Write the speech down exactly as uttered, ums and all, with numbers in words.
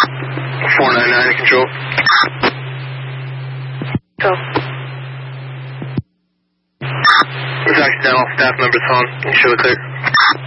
four nine nine, control. Go. This is accidental, staff members on. You show it clear.